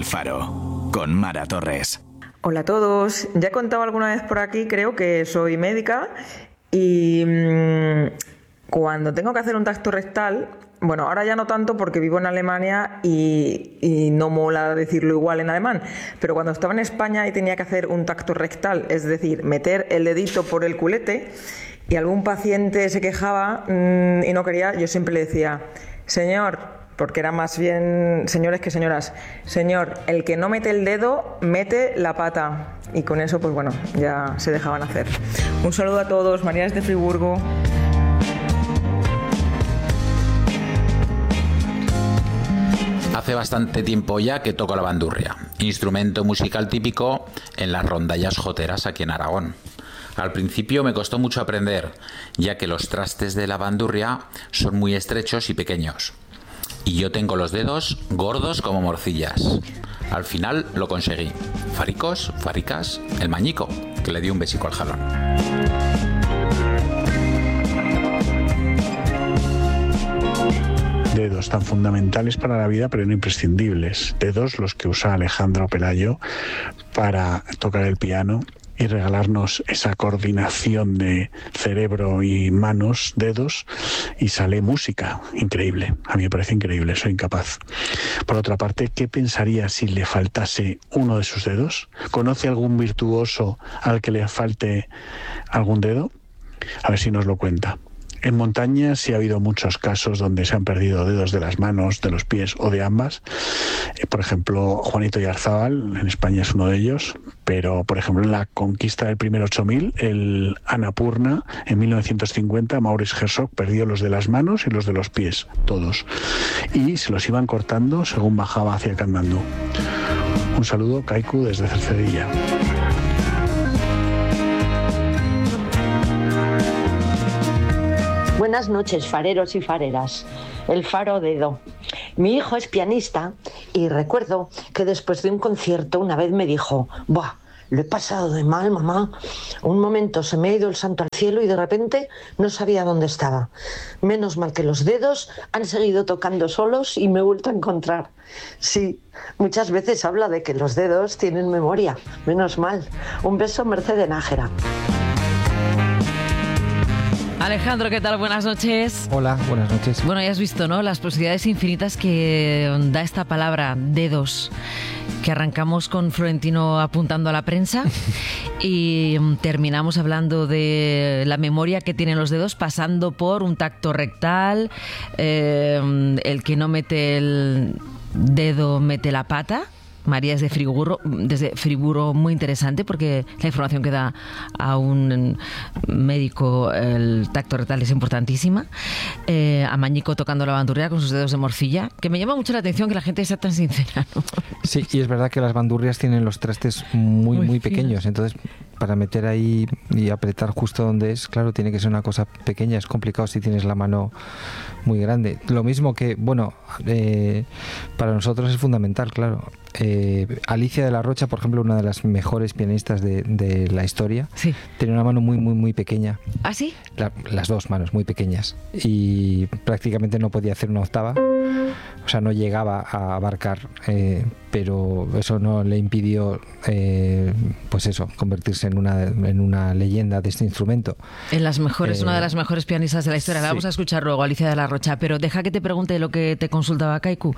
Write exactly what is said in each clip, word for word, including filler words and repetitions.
Faro, con Mara Torres. Hola a todos. Ya he contado alguna vez por aquí, creo que soy médica y mmm, cuando tengo que hacer un tacto rectal, bueno, ahora ya no tanto porque vivo en Alemania y, y no mola decirlo igual en alemán, pero cuando estaba en España y tenía que hacer un tacto rectal, es decir, meter el dedito por el culete, y algún paciente se quejaba mmm, y no quería, yo siempre le decía, señor, porque era más bien señores que señoras, señor, el que no mete el dedo, mete la pata. Y con eso, pues bueno, ya se dejaban hacer. Un saludo a todos, María desde Friburgo. Hace bastante tiempo ya que toco la bandurria, instrumento musical típico en las rondallas joteras aquí en Aragón. Al principio me costó mucho aprender, ya que los trastes de la bandurria son muy estrechos y pequeños. Y yo tengo los dedos gordos como morcillas. Al final lo conseguí. Faricos, faricas, el mañico, que le dio un besico al jalón. Dedos tan fundamentales para la vida, pero no imprescindibles. Dedos los que usa Alejandro Pelayo para tocar el piano y regalarnos esa coordinación de cerebro y manos, dedos, y sale música increíble. A mí me parece increíble, soy incapaz. Por otra parte, ¿qué pensaría si le faltase uno de sus dedos? ¿Conoce algún virtuoso al que le falte algún dedo? A ver si nos lo cuenta. En montaña sí ha habido muchos casos donde se han perdido dedos de las manos, de los pies o de ambas. Por ejemplo, Juanito Yarzábal, en España es uno de ellos, pero por ejemplo en la conquista del primer ocho mil, el Annapurna, en mil novecientos cincuenta, Maurice Herzog perdió los de las manos y los de los pies, todos. Y se los iban cortando según bajaba hacia Katmandú. Un saludo, Kaiku, desde Cercedilla. Buenas noches, fareros y fareras. El faro dedo. Mi hijo es pianista y recuerdo que después de un concierto una vez me dijo, ¡buah! Lo he pasado de mal, mamá. Un momento se me ha ido el santo al cielo y de repente no sabía dónde estaba. Menos mal que los dedos han seguido tocando solos y me he vuelto a encontrar. Sí, muchas veces habla de que los dedos tienen memoria. Menos mal. Un beso, Mercedes Nájera. Alejandro, ¿qué tal? Buenas noches. Hola, buenas noches. Bueno, ya has visto, ¿no? Las posibilidades infinitas que da esta palabra, dedos, que arrancamos con Florentino apuntando a la prensa y terminamos hablando de la memoria que tienen los dedos, pasando por un tacto rectal, eh, el que no mete el dedo mete la pata. María es de Friburgo, desde Friburgo, muy interesante porque la información que da a un médico el tacto rectal es importantísima. Eh, a Mañico tocando la bandurria con sus dedos de morcilla, que me llama mucho la atención que la gente sea tan sincera, ¿no? Sí, y es verdad que las bandurrias tienen los trastes muy, muy, muy pequeños, entonces para meter ahí y apretar justo donde es, claro, tiene que ser una cosa pequeña, es complicado si tienes la mano muy grande. Lo mismo que, bueno, eh, para nosotros es fundamental, claro. Eh, Alicia de la Rocha, por ejemplo, una de las mejores pianistas de, de la historia, sí, tiene una mano muy, muy, muy pequeña. ¿Ah, sí? La, las dos manos muy pequeñas y prácticamente no podía hacer una octava, o sea, no llegaba a abarcar, eh, pero eso no le impidió, eh, pues eso, convertirse en una, en una leyenda de este instrumento. En las mejores, eh, una de las mejores pianistas de la historia. La sí. Vamos a escuchar luego, Alicia de la Rocha, pero deja que te pregunte lo que te consultaba Kaiku.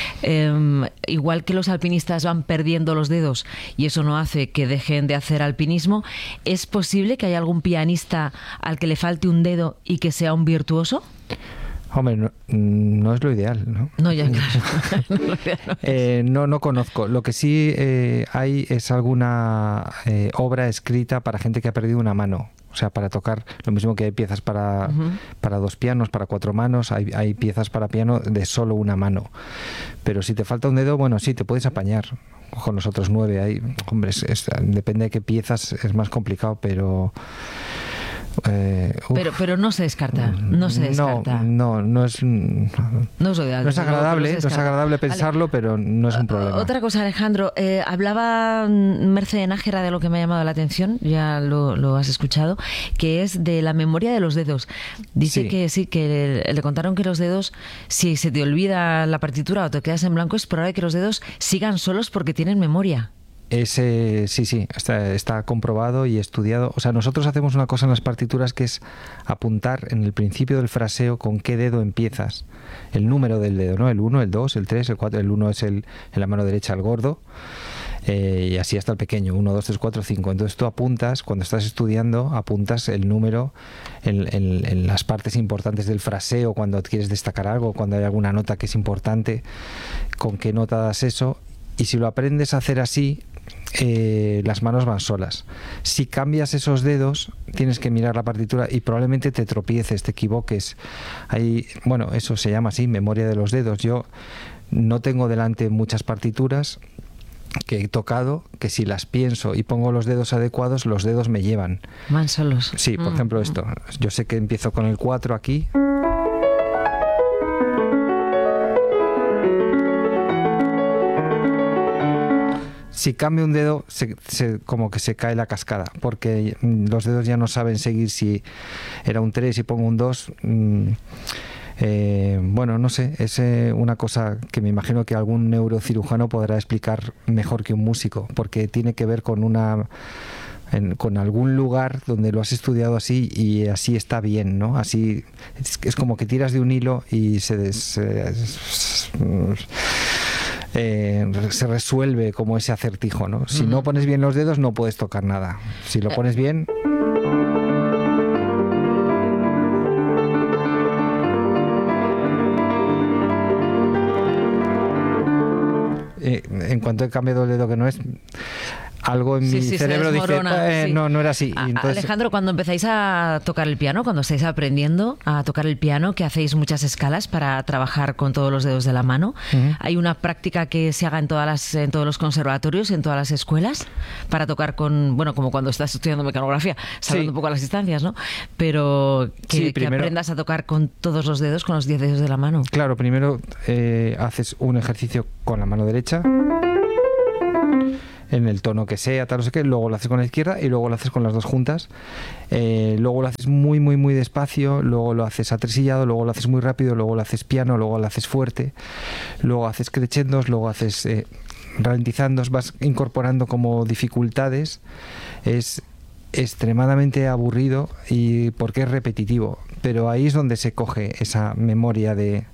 Eh, igual que los alpinistas van perdiendo los dedos y eso no hace que dejen de hacer alpinismo, ¿es posible que haya algún pianista al que le falte un dedo y que sea un virtuoso? Hombre, no, no es lo ideal, ¿no? No, ya, claro. no, no, eh, no, no conozco. Lo que sí eh, hay es alguna eh, obra escrita para gente que ha perdido una mano. O sea, para tocar, lo mismo que hay piezas para, uh-huh. para dos pianos, para cuatro manos, hay, hay piezas para piano de solo una mano. Pero si te falta un dedo, bueno, sí, te puedes apañar. Con los otros nueve, hay, hombre, es, es, depende de qué piezas, es más complicado, pero... Eh, pero, pero no se descarta, no se descarta. No, no, no es, no, no es, ideal, no es agradable, no, no es agradable pensarlo, vale. Pero no es un problema. Otra cosa, Alejandro, eh, hablaba Mercedes Nájera de lo que me ha llamado la atención, ya lo, lo has escuchado, que es de la memoria de los dedos. Dice sí. que sí, que le, le contaron que los dedos, si se te olvida la partitura o te quedas en blanco, es probable que los dedos sigan solos porque tienen memoria. Ese, sí, sí, está, está comprobado y estudiado. O sea, nosotros hacemos una cosa en las partituras que es apuntar en el principio del fraseo con qué dedo empiezas. El número del dedo, ¿no? El uno, el dos, el tres, el cuatro. El uno es el, en la mano derecha el gordo. Eh, y así hasta el pequeño, uno, dos, tres, cuatro, cinco. Entonces tú apuntas, cuando estás estudiando, apuntas el número en, en, en las partes importantes del fraseo, cuando quieres destacar algo, cuando hay alguna nota que es importante, con qué nota das eso. Y si lo aprendes a hacer así, eh, las manos van solas. Si cambias esos dedos, tienes que mirar la partitura y probablemente te tropieces, te equivoques. Hay, bueno, eso se llama así, memoria de los dedos. Yo no tengo delante muchas partituras que he tocado, que si las pienso y pongo los dedos adecuados, los dedos me llevan. Van solos. Sí, por mm. ejemplo esto. Yo sé que empiezo con el cuatro aquí. Si cambio un dedo, se, se, como que se cae la cascada, porque los dedos ya no saben seguir. Si era un tres y pongo un dos, mmm, eh, bueno, no sé, es eh, una cosa que me imagino que algún neurocirujano podrá explicar mejor que un músico, porque tiene que ver con una... En, con algún lugar donde lo has estudiado así y así está bien, ¿no? Así es, es como que tiras de un hilo y se... Des, se, Eh, se resuelve como ese acertijo, ¿no? Si uh-huh. no pones bien los dedos no puedes tocar nada. Si lo pones bien... Eh, en cuanto he cambiado el dedo que no es... algo en sí, mi sí, cerebro dice, eh, sí. no, no era así. A, entonces... Alejandro, cuando empezáis a tocar el piano, cuando estáis aprendiendo a tocar el piano, que hacéis muchas escalas para trabajar con todos los dedos de la mano, uh-huh. ¿hay una práctica que se haga en todas las, en todos los conservatorios, en todas las escuelas, para tocar con, bueno, como cuando estás estudiando mecanografía, salvando sí. un poco a las distancias, ¿no? Pero que, sí, primero, que aprendas a tocar con todos los dedos, con los diez dedos de la mano. Claro, primero eh, haces un ejercicio con la mano derecha, en el tono que sea, tal, no sé qué, luego lo haces con la izquierda y luego lo haces con las dos juntas, eh, luego lo haces muy muy muy despacio, luego lo haces atresillado, luego lo haces muy rápido, luego lo haces piano, luego lo haces fuerte, luego haces crescendos, luego haces eh, ralentizandos, vas incorporando como dificultades. Es extremadamente aburrido y porque es repetitivo, pero ahí es donde se coge esa memoria de...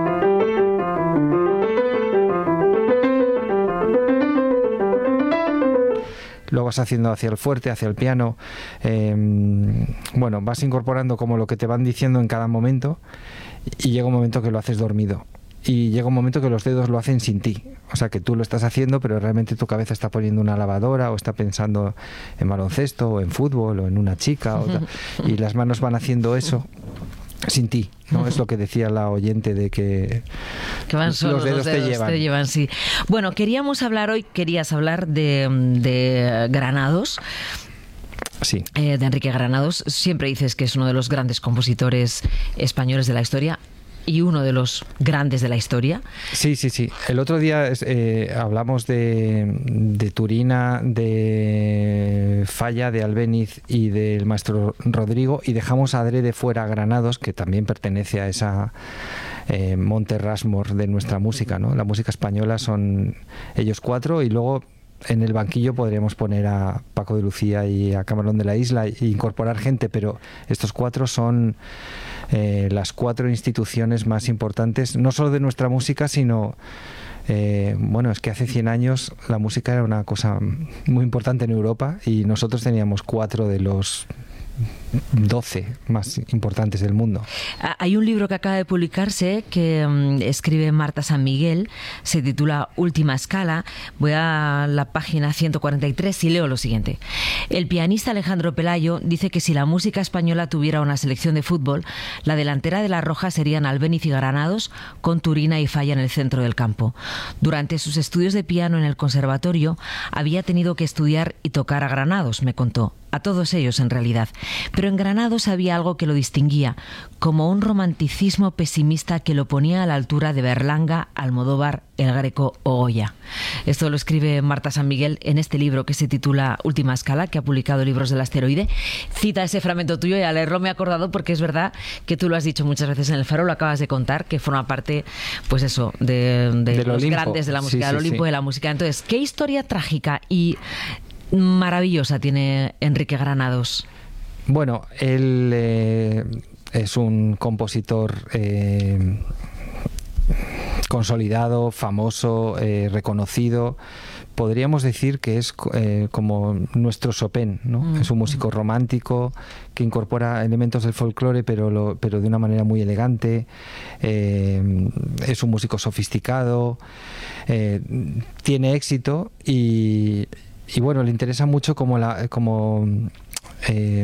Lo vas haciendo hacia el fuerte, hacia el piano, eh, bueno, vas incorporando como lo que te van diciendo en cada momento y llega un momento que lo haces dormido y llega un momento que los dedos lo hacen sin ti, o sea que tú lo estás haciendo pero realmente tu cabeza está poniendo una lavadora o está pensando en baloncesto o en fútbol o en una chica o tal, y las manos van haciendo eso sin ti, ¿no? Es lo que decía la oyente de que, que van solos, los dedos, los dedos te llevan. Te llevan, sí. Bueno, queríamos hablar hoy, querías hablar de, de Granados. Sí. Eh, de Enrique Granados. Siempre dices que es uno de los grandes compositores españoles de la historia. Y uno de los grandes de la historia. Sí, sí, sí. El otro día eh, hablamos de, de Turina, de Falla, de Albéniz y del maestro Rodrigo y dejamos adrede fuera a Granados, que también pertenece a esa eh, Monte Rushmore de nuestra música, ¿no? La música española son ellos cuatro y luego en el banquillo podríamos poner a Paco de Lucía y a Camarón de la Isla e incorporar gente, pero estos cuatro son eh, las cuatro instituciones más importantes, no solo de nuestra música, sino... Eh, bueno, es que hace cien años la música era una cosa muy importante en Europa y nosotros teníamos cuatro de los doce más importantes del mundo. Hay un libro que acaba de publicarse que um, escribe Marta San Miguel, se titula Última Escala. Voy a la página ciento cuarenta y tres y leo lo siguiente. El pianista Alejandro Pelayo dice que si la música española tuviera una selección de fútbol, la delantera de la Roja serían Albéniz y Granados, con Turina y Falla en el centro del campo. Durante sus estudios de piano en el conservatorio había tenido que estudiar y tocar a Granados, me contó. a todos ellos en realidad. Pero en Granados había algo que lo distinguía, como un romanticismo pesimista que lo ponía a la altura de Berlanga, Almodóvar, El Greco o Goya. Esto lo escribe Marta San Miguel en este libro que se titula Última Escala, que ha publicado Libros del Asteroide. Cita ese fragmento tuyo y al leerlo me he acordado porque es verdad que tú lo has dicho muchas veces en El Faro, lo acabas de contar, que forma parte, pues eso, de, de los Olimpo. Grandes de la música, Sí, del sí, Olimpo sí. de la música. Entonces, ¿qué historia trágica y maravillosa tiene Enrique Granados? Bueno, él eh, es un compositor eh, consolidado, famoso, eh, reconocido. Podríamos decir que es eh, como nuestro Chopin, ¿no? Mm. Es un músico romántico que incorpora elementos del folclore, pero, lo, pero de una manera muy elegante. Eh, es un músico sofisticado, eh, tiene éxito y, y bueno, le interesa mucho como la como eh,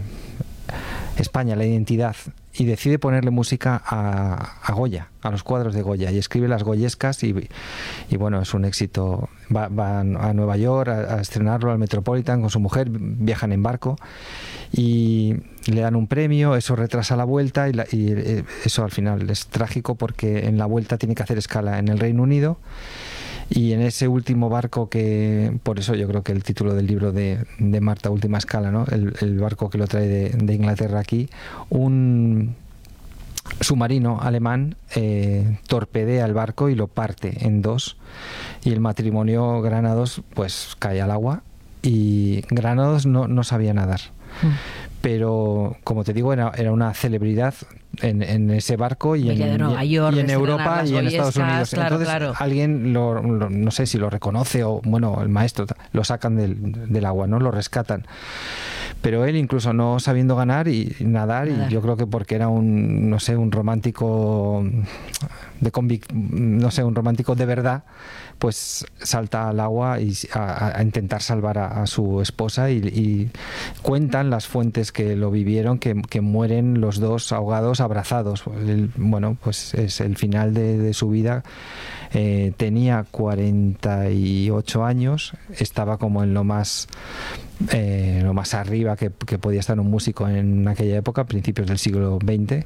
España, la identidad, y decide ponerle música a, a Goya, a los cuadros de Goya, y escribe las goyescas y, y bueno, es un éxito. Va, va a Nueva York a, a estrenarlo al Metropolitan con su mujer, viajan en barco y le dan un premio, eso retrasa la vuelta y, la, y eso al final es trágico porque en la vuelta tiene que hacer escala en el Reino Unido. Y en ese último barco que, por eso yo creo que el título del libro de, de Marta, Última Escala, ¿no? El, el barco que lo trae de, de Inglaterra aquí, un submarino alemán eh, torpedea el barco y lo parte en dos, y el matrimonio Granados pues cae al agua, y Granados no, no sabía nadar. Mm. Pero, como te digo, era, era una celebridad en, en ese barco y en, de Nueva York, y en Europa y en Estados Unidos. Claro, Entonces, claro. alguien, lo, lo, no sé si lo reconoce o, bueno, el maestro, lo sacan del, del agua, ¿no? Lo rescatan. Pero él, incluso no sabiendo ganar y, y nadar, nadar, y yo creo que porque era un, no sé, un romántico de convic, no sé, un romántico de verdad, pues salta al agua y a, a intentar salvar a, a su esposa, y, y cuentan las fuentes que lo vivieron que, que mueren los dos ahogados, abrazados. El, bueno, pues es el final de, de su vida. Eh, tenía cuarenta y ocho años, estaba como en lo más eh, lo más arriba que, que podía estar un músico en aquella época, principios del siglo veinte.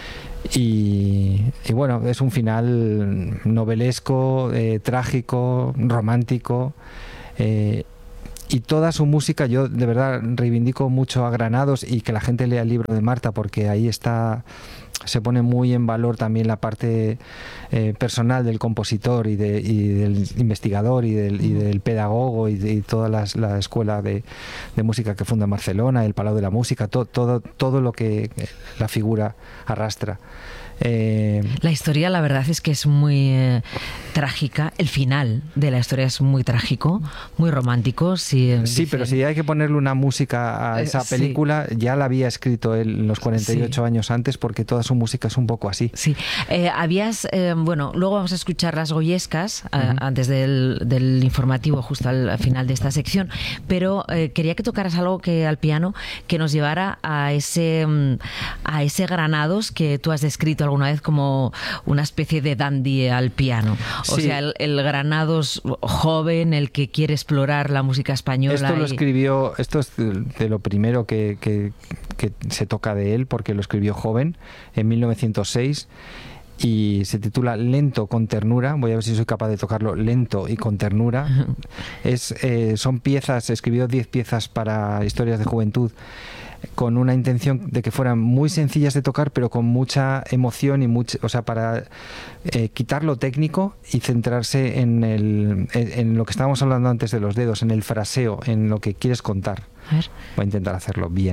Y, y bueno, es un final novelesco, eh, trágico, romántico, eh, y toda su música, yo de verdad reivindico mucho a Granados, y que la gente lea el libro de Marta, porque ahí está, se pone muy en valor también la parte eh, personal del compositor y, de, y del investigador y del, y del pedagogo y, de, y toda las, la escuela de, de música que funda en Barcelona, el Palau de la Música, to, todo, todo lo que la figura arrastra. Eh, la historia, la verdad es que es muy eh, trágica. El final de la historia es muy trágico, muy romántico. Si, sí, dicen... pero si hay que ponerle una música a esa película, sí. Ya la había escrito él en los cuarenta y ocho sí. años antes, porque toda su música es un poco así. Sí, eh, habías, eh, bueno, luego vamos a escuchar las goyescas uh-huh. eh, antes del, del informativo, justo al, al final de esta sección, pero eh, quería que tocaras algo que al piano que nos llevara a ese, a ese Granados que tú has descrito alguna vez como una especie de dandy al piano. O sí. sea, el, el Granados joven, el que quiere explorar la música española. Esto y... lo escribió, esto es de lo primero que, que, que se toca de él, porque lo escribió joven, en mil novecientos seis, y se titula Lento con ternura. Voy a ver si soy capaz de tocarlo lento y con ternura. Es, eh, son piezas, escribió diez piezas para historias de juventud, con una intención de que fueran muy sencillas de tocar, pero con mucha emoción y mucha, o sea, para eh, quitar lo técnico y centrarse en el, en lo que estábamos hablando antes de los dedos, en el fraseo, en lo que quieres contar. A ver. Voy a intentar hacerlo bien.